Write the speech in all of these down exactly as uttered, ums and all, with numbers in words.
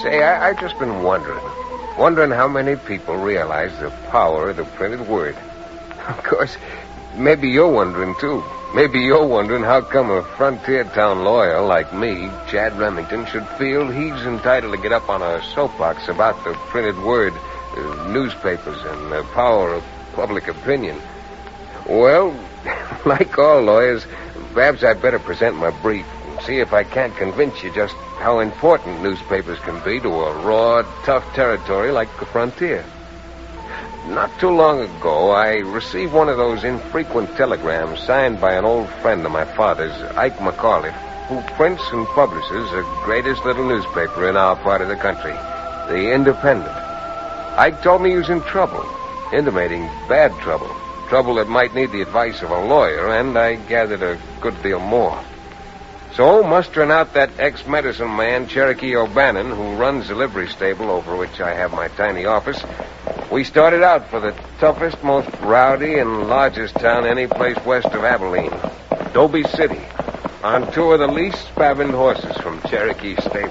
Say, I, I've just been wondering. Wondering how many people realize the power of the printed word. Of course, maybe you're wondering, too. Maybe you're wondering how come a frontier town lawyer like me, Chad Remington, should feel he's entitled to get up on a soapbox about the printed word, uh, newspapers, and the power of public opinion. Well, like all lawyers, perhaps I'd better present my brief and see if I can't convince you just how important newspapers can be to a raw, tough territory like the frontier. Not too long ago, I received one of those infrequent telegrams signed by an old friend of my father's, Ike McAuliffe, who prints and publishes the greatest little newspaper in our part of the country, The Independent. Ike told me he was in trouble, intimating bad trouble, trouble that might need the advice of a lawyer, and I gathered a good deal more. So, mustering out that ex-medicine man, Cherokee O'Bannon, who runs the livery stable over which I have my tiny office, we started out for the toughest, most rowdy, and largest town any place west of Abilene, Dobie City, on two of the least spavined horses from Cherokee stable.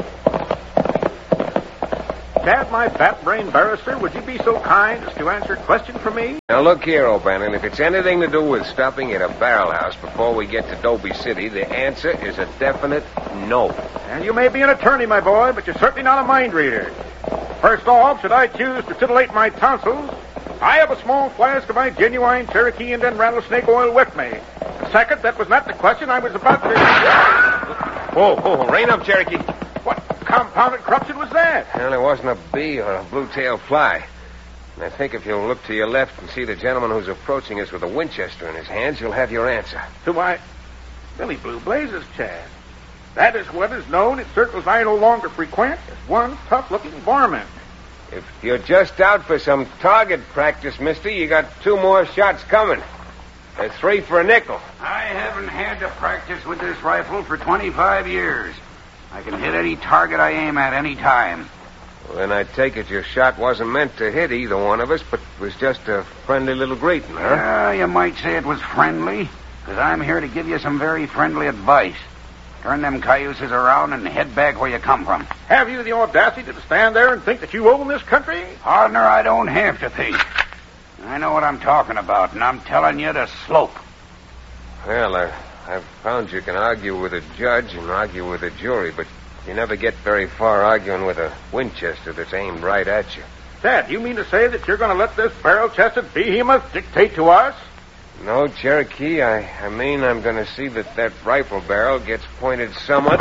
Chad, my fat-brained barrister, would you be so kind as to answer a question for me? Now, look here, O'Bannon. If it's anything to do with stopping at a barrel house before we get to Dobie City, the answer is a definite no. And you may be an attorney, my boy, but you're certainly not a mind reader. First off, should I choose to titillate my tonsils, I have a small flask of my genuine Cherokee Indian rattlesnake oil with me. And second, that was not the question I was about to... Whoa, whoa, rein up, Cherokee. What compounded corruption was that? Well, it wasn't a bee or a blue-tailed fly. And I think if you'll look to your left and see the gentleman who's approaching us with a Winchester in his hands, you'll have your answer. To my... Billy Blue Blazes, Chad. That is what is known in circles I no longer frequent as one tough-looking varmint. If you're just out for some target practice, mister, you got two more shots coming. There's three for a nickel. I haven't had to practice with this rifle for twenty-five years. I can hit any target I aim at any time. Well, then I take it your shot wasn't meant to hit either one of us, but was just a friendly little greeting, huh? Yeah, you might say it was friendly, because I'm here to give you some very friendly advice. Turn them cayuses around and head back where you come from. Have you the audacity to stand there and think that you own this country? Partner, I don't have to think. I know what I'm talking about, and I'm telling you to slope. Well, I, I've found you can argue with a judge and argue with a jury, but you never get very far arguing with a Winchester that's aimed right at you. Dad, you mean to say that you're going to let this barrel-chested behemoth dictate to us? No, Cherokee, I, I mean I'm going to see that that rifle barrel gets pointed somewhat...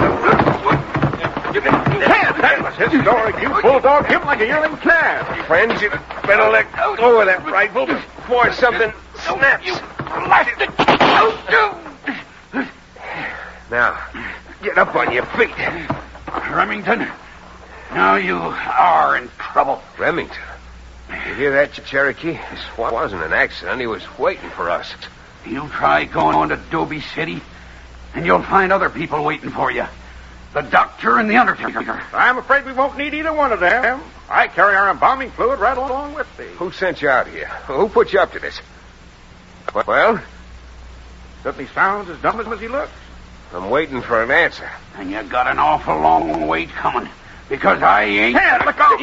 Dad, that was his story. You bulldogged him like a yearling calf. Friends, you better let go of that rifle before something snaps. You blasted... Now, get up on your feet. Remington, now you are in trouble. Remington? You hear that, Cherokee? This wasn't an accident. He was waiting for us. You try going on to Dobie City, and you'll find other people waiting for you. The doctor and the undertaker. I'm afraid we won't need either one of them. I carry our embalming fluid right along with me. Who sent you out here? Who put you up to this? Well? Certainly sounds as dumb as he looks. I'm waiting for an answer. And you got an awful long wait coming, because I ain't... Chad, look out!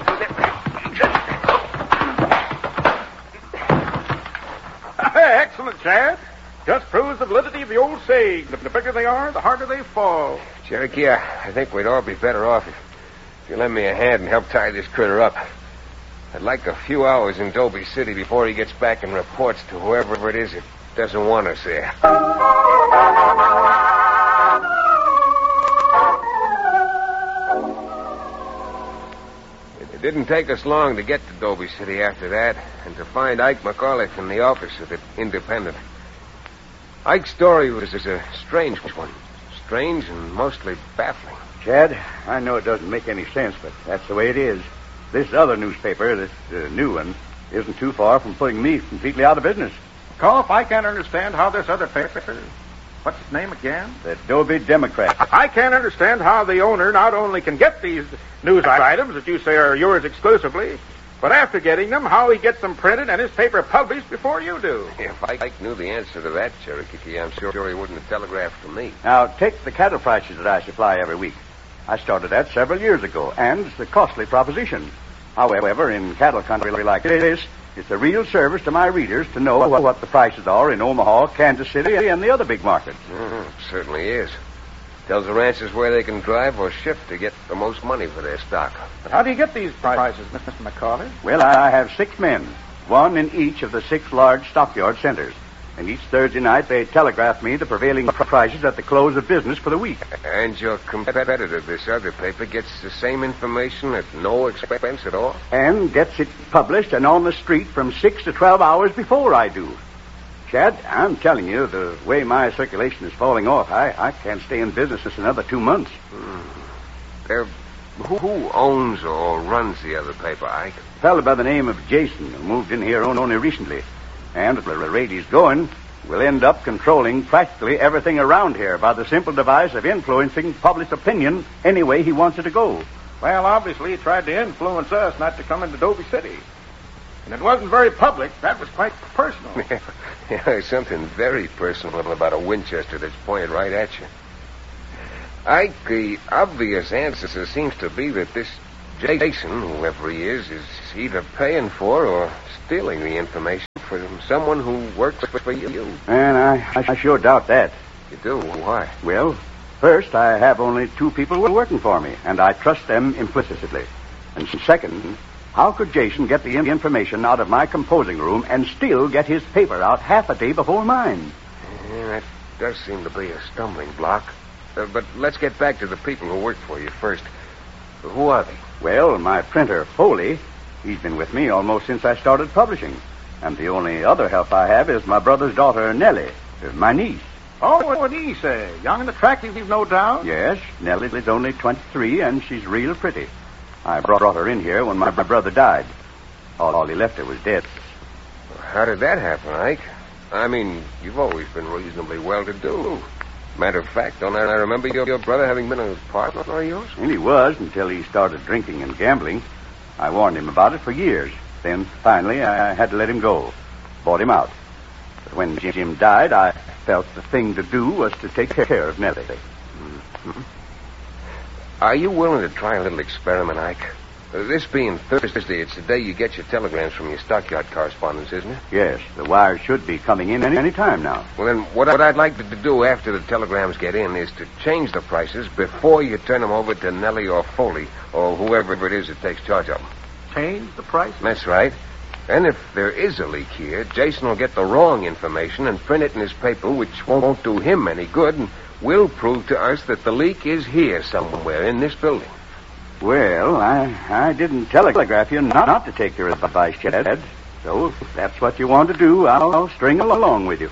Excellent, Chad. Just proves the validity of the old saying. The bigger they are, the harder they fall. Cherokee, I, I think we'd all be better off if, if you lend me a hand and help tie this critter up. I'd like a few hours in Dobie City before he gets back and reports to whoever it is that doesn't want us there. It didn't take us long to get to Dobie City after that, and to find Ike McAuliffe in the office of the Independent. Ike's story was a strange one. Strange and mostly baffling. Chad, I know it doesn't make any sense, but that's the way it is. This other newspaper, this uh, new one, isn't too far from putting me completely out of business. Cough, I can't understand how this other paper... What's its name again? The Dobie Democrat. I can't understand how the owner not only can get these news items that you say are yours exclusively, but after getting them, how he gets them printed and his paper published before you do. If Ike knew the answer to that, Cherokee, I'm sure he wouldn't have telegraphed to me. Now, take the cattle prices that I supply every week. I started that several years ago, and it's a costly proposition. However, in cattle country like this, it's a real service to my readers to know what the prices are in Omaha, Kansas City, and the other big markets. Mm-hmm. Certainly is. Tells the ranchers where they can drive or ship to get the most money for their stock. But how do you get these prices, Mister McCauley? Well, I have six men, one in each of the six large stockyard centers. And each Thursday night they telegraph me the prevailing prices at the close of business for the week. And your competitor, this other paper, gets the same information at no expense at all? And gets it published and on the street from six to twelve hours before I do. Chad, I'm telling you, the way my circulation is falling off, I, I can't stay in business just another two months. Hmm. There, who, who owns or runs the other paper, Ike? A fellow by the name of Jason, who moved in here only recently. And at the rate he's going, will end up controlling practically everything around here by the simple device of influencing public opinion any way he wants it to go. Well, obviously he tried to influence us not to come into Dobie City. And it wasn't very public. That was quite personal. Yeah, there's something very personal about a Winchester that's pointed right at you. Ike, the obvious answer seems to be that this Jason, whoever he is, is either paying for or stealing the information from someone who works for you. And I, I sure doubt that. You do? Why? Well, first, I have only two people working for me, and I trust them implicitly. And second, how could Jason get the information out of my composing room and still get his paper out half a day before mine? Yeah, that does seem to be a stumbling block. Uh, but let's get back to the people who work for you first. Who are they? Well, my printer, Foley, he's been with me almost since I started publishing. And the only other help I have is my brother's daughter, Nellie, my niece. Oh, what do you say? Young and attractive, you've no doubt? Yes, Nellie is only twenty-three, and she's real pretty. I brought her in here when my brother died. All, all he left her was dead. How did that happen, Ike? I mean, you've always been reasonably well-to-do. Matter of fact, don't I remember your, your brother having been a partner of yours? And he was until he started drinking and gambling. I warned him about it for years. Then, finally, I had to let him go. Bought him out. But when Jim died, I felt the thing to do was to take care of Nellie. Mm-hmm. Are you willing to try a little experiment, Ike? Uh, this being Thursday, it's the day you get your telegrams from your stockyard correspondents, isn't it? Yes, the wires should be coming in any, any time now. Well, then, what, what I'd like to do after the telegrams get in is to change the prices before you turn them over to Nellie or Foley or whoever it is that takes charge of them. Change the price? That's right. And if there is a leak here, Jason will get the wrong information and print it in his paper, which won't do him any good, and will prove to us that the leak is here somewhere in this building. Well, I I didn't telegraph you not, not to take your advice, Chad. So if that's what you want to do, I'll, I'll string along with you.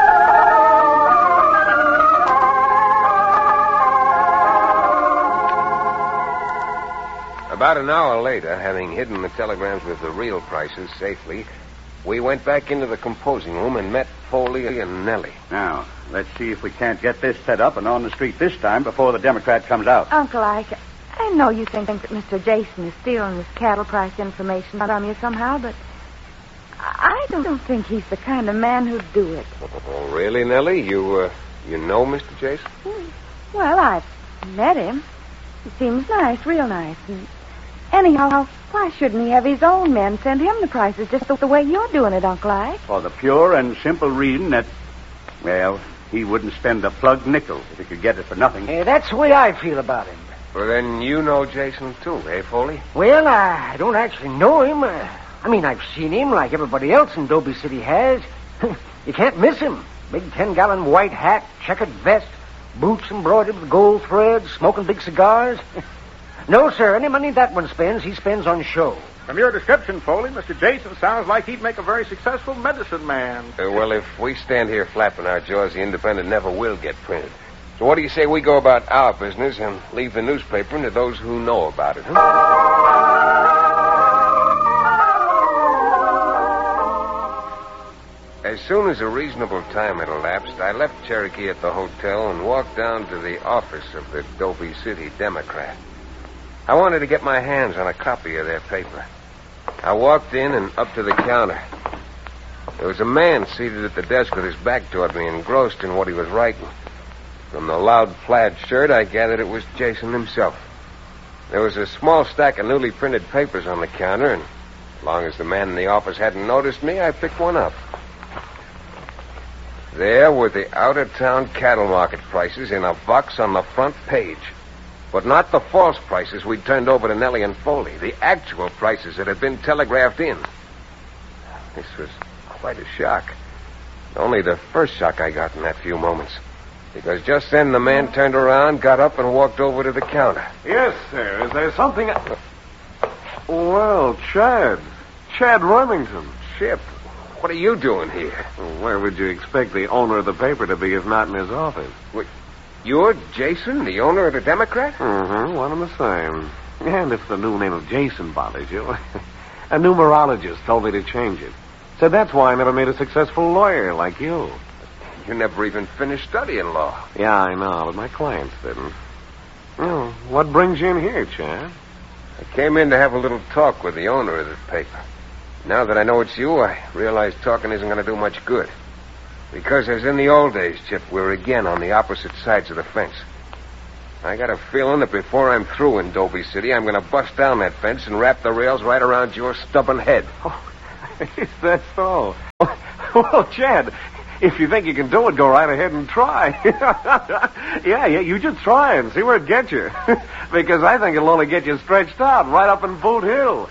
About an hour later, having hidden the telegrams with the real prices safely, we went back into the composing room and met Foley and Nellie. Now, let's see if we can't get this set up and on the street this time before the Democrat comes out. Uncle Ike, I know you think that Mister Jason is stealing this cattle price information from you somehow, but I don't think he's the kind of man who'd do it. Oh, really, Nellie? You, uh, you know Mister Jason? Well, I've met him. He seems nice, real nice. And anyhow, why shouldn't he have his own men send him the prices just the way you're doing it, Uncle Ike? For the pure and simple reason that, well, he wouldn't spend a plugged nickel if he could get it for nothing. Uh, that's the way I feel about him. Well, then you know Jason, too, eh, Foley? Well, I don't actually know him. Uh, I mean, I've seen him like everybody else in Dobie City has. You can't miss him. Big ten-gallon white hat, checkered vest, boots embroidered with gold threads, smoking big cigars. No, sir, any money that one spends, he spends on show. From your description, Foley, Mister Jason sounds like he'd make a very successful medicine man. Uh, well, if we stand here flapping our jaws, the Independent never will get printed. So what do you say we go about our business and leave the newspaper to those who know about it, huh? As soon as a reasonable time had elapsed, I left Cherokee at the hotel and walked down to the office of the Dobie City Democrat. I wanted to get my hands on a copy of their paper. I walked in and up to the counter. There was a man seated at the desk with his back toward me, engrossed in what he was writing. From the loud plaid shirt, I gathered it was Jason himself. There was a small stack of newly printed papers on the counter, and as long as the man in the office hadn't noticed me, I picked one up. There were the out-of-town cattle market prices in a box on the front page. But not the false prices we'd turned over to Nellie and Foley. The actual prices that had been telegraphed in. This was quite a shock. Only the first shock I got in that few moments. Because just then the man turned around, got up, and walked over to the counter. Yes, sir. Is there something... I... Well, Chad. Chad Remington. Chip, what are you doing here? Where would you expect the owner of the paper to be if not in his office? What, you're Jason, the owner of the Democrat? Mm-hmm, one and the same. And if the new name of Jason bothers you, a numerologist told me to change it. Said that's why I never made a successful lawyer like you. You never even finished studying law. Yeah, I know, but my clients didn't. Well, what brings you in here, Chad? I came in to have a little talk with the owner of this paper. Now that I know it's you, I realize talking isn't going to do much good. Because as in the old days, Chip, we're again on the opposite sides of the fence. I got a feeling that before I'm through in Dobie City, I'm going to bust down that fence and wrap the rails right around your stubborn head. Oh, is that so? Well, Chad, if you think you can do it, go right ahead and try. yeah, yeah, you just try and see where it gets you. Because I think it'll only get you stretched out right up in Boot Hill.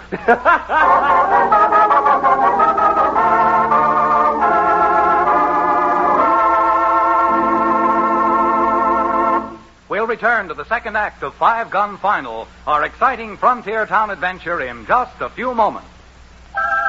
We'll return to the second act of Five Gun Final, our exciting frontier town adventure, in just a few moments.